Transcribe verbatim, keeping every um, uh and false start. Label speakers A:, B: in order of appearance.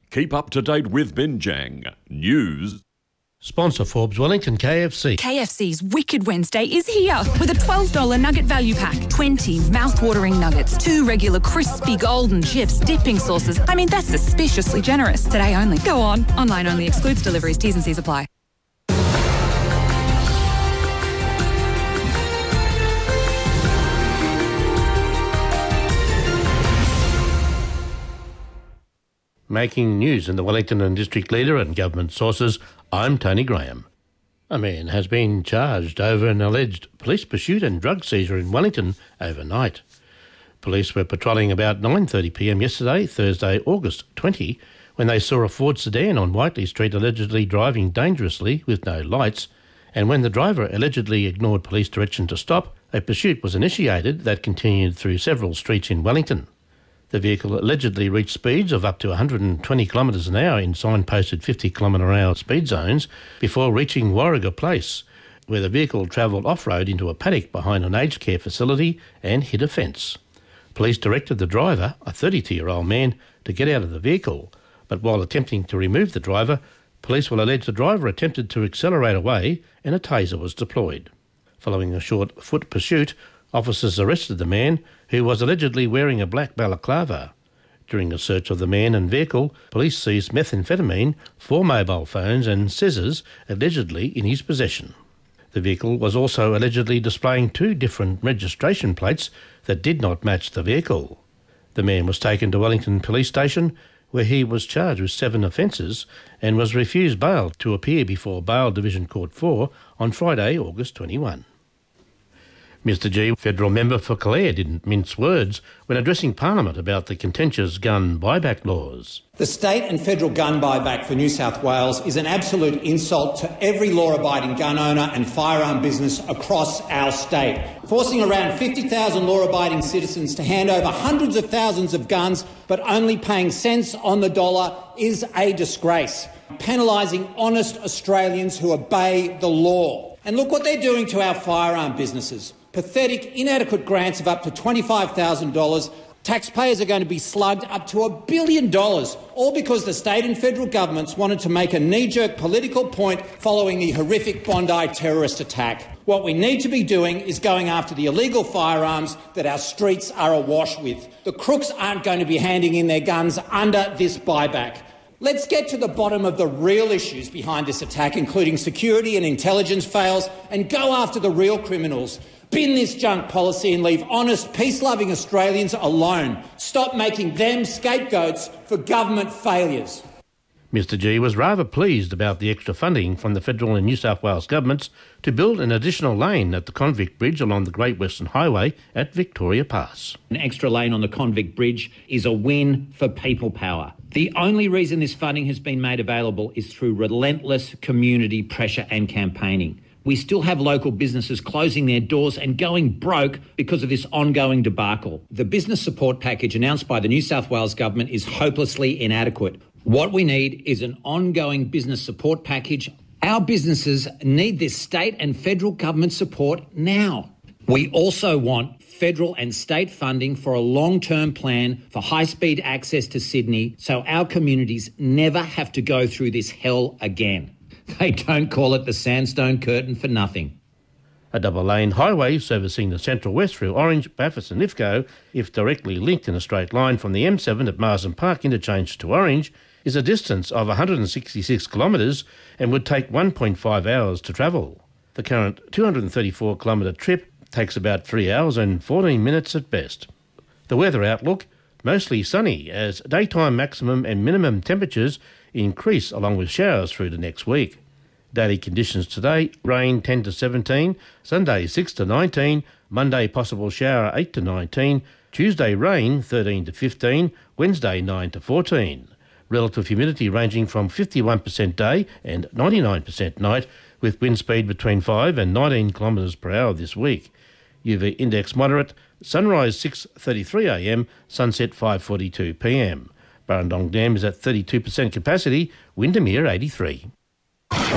A: Keep up to date with Binjang News.
B: Sponsor Forbes Wellington K F C.
C: K F C's Wicked Wednesday is here with a twelve dollars nugget value pack. twenty mouth-watering nuggets, two regular crispy golden chips, dipping sauces. I mean, that's suspiciously generous. Today only. Go on. Online only. Excludes deliveries. T's and C's apply.
B: Making news in the Wellington and District Leader and government sources, I'm Tony Graham. A man has been charged over an alleged police pursuit and drug seizure in Wellington overnight. Police were patrolling about nine thirty p m yesterday, Thursday, August twentieth, when they saw a Ford sedan on Whiteley Street allegedly driving dangerously with no lights, and when the driver allegedly ignored police direction to stop, a pursuit was initiated that continued through several streets in Wellington. The vehicle allegedly reached speeds of up to one hundred twenty kilometres an hour in signposted fifty kilometre an hour speed zones before reaching Warragah Place, where the vehicle travelled off-road into a paddock behind an aged care facility and hit a fence. Police directed the driver, a thirty-two-year-old man, to get out of the vehicle, but while attempting to remove the driver, police will allege the driver attempted to accelerate away and a taser was deployed. Following a short foot pursuit, officers arrested the man, who was allegedly wearing a black balaclava. During a search of the man and vehicle, police seized methamphetamine, four mobile phones and scissors allegedly in his possession. The vehicle was also allegedly displaying two different registration plates that did not match the vehicle. The man was taken to Wellington Police Station, where he was charged with seven offences and was refused bail to appear before Bail Division Court four on Friday, August twenty-first. Mister G, federal member for Clare, didn't mince words when addressing Parliament about the contentious gun buyback laws.
D: The state and federal gun buyback for New South Wales is an absolute insult to every law-abiding gun owner and firearm business across our state. Forcing around fifty thousand law-abiding citizens to hand over hundreds of thousands of guns but only paying cents on the dollar is a disgrace, penalising honest Australians who obey the law. And look what they're doing to our firearm businesses. Pathetic, inadequate grants of up to twenty-five thousand dollars. Taxpayers are going to be slugged up to a billion dollars, all because the state and federal governments wanted to make a knee-jerk political point following the horrific Bondi terrorist attack. What we need to be doing is going after the illegal firearms that our streets are awash with. The crooks aren't going to be handing in their guns under this buyback. Let's get to the bottom of the real issues behind this attack, including security and intelligence fails, and go after the real criminals. Bin this junk policy and leave honest, peace-loving Australians alone. Stop making them scapegoats for government failures.
B: Mister G was rather pleased about the extra funding from the federal and New South Wales governments to build an additional lane at the Convict Bridge along the Great Western Highway at Victoria Pass.
E: An extra lane on the Convict Bridge is a win for people power. The only reason this funding has been made available is through relentless community pressure and campaigning. We still have local businesses closing their doors and going broke because of this ongoing debacle. The business support package announced by the New South Wales government is hopelessly inadequate. What we need is an ongoing business support package. Our businesses need this state and federal government support now. We also want federal and state funding for a long-term plan for high-speed access to Sydney so our communities never have to go through this hell again. They don't call it the Sandstone Curtain for nothing.
B: A double-lane highway servicing the Central West through Orange, Bathurst and Lithgow, if directly linked in a straight line from the M seven at Marsden Park interchange to Orange, is a distance of one hundred sixty-six kilometres and would take one point five hours to travel. The current two hundred thirty-four kilometre trip takes about three hours and fourteen minutes at best. The weather outlook, mostly sunny as daytime maximum and minimum temperatures increase along with showers through the next week. Daily conditions today, rain ten to seventeen, Sunday six to nineteen, Monday possible shower eight to nineteen, Tuesday rain thirteen to fifteen, Wednesday nine to fourteen. Relative humidity ranging from fifty-one percent day and ninety-nine percent night, with wind speed between five and nineteen kilometres per hour this week. U V index moderate, sunrise six thirty-three a m, sunset five forty-two p m. Burrendong Dam is at thirty-two percent capacity, Windermere eighty-three.